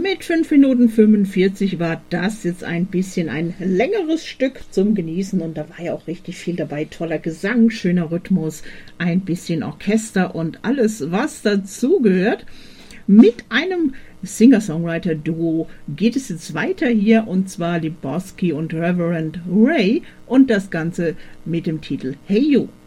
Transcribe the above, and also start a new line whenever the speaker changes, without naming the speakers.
Mit 5 Minuten 45 war das jetzt ein bisschen ein längeres Stück zum Genießen und da war ja auch richtig viel dabei. Toller Gesang, schöner Rhythmus, ein bisschen Orchester und alles, was dazugehört. Mit einem Singer-Songwriter-Duo geht es jetzt weiter hier und zwar Lebowski und Reverend Ray und das Ganze mit dem Titel Hey You.